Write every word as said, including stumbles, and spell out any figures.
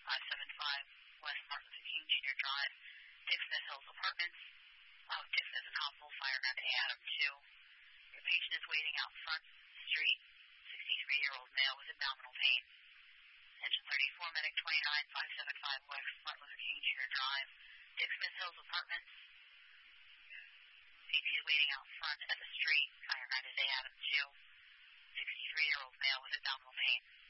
five seven five West Martin Luther King Junior Drive, Dixon Hills Apartments. Oh, Dixon is an hospital, fire at Adam two. Your patient is waiting out front street, sixty-three-year-old male with abdominal pain. Engine thirty-four, Medic twenty-nine, five seven five West Martin Luther King Junior Drive, Dixon Hills Apartments. P P is waiting out front at the street, fire at Adam two. sixty-three-year-old male with abdominal pain.